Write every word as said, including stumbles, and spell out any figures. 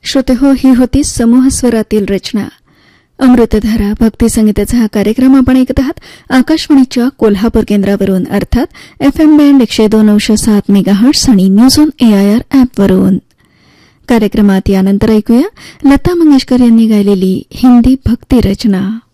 श्रोते हो, ही होती समूह स्वरातील रचना अमृतधारा भक्ती संगीताचा हा कार्यक्रम आपण ऐकत आहात आकाशवाणीच्या कोल्हापूर केंद्रावरून, अर्थात एफ एम बँड एकशे दोन अंश सात मेगाहर्ट्स आणि न्यूज ऑन एआयआर ॲपवरून. कार्यक्रमात यानंतर ऐकूया लता मंगेशकर यांनी गायलेली हिंदी भक्ती रचना.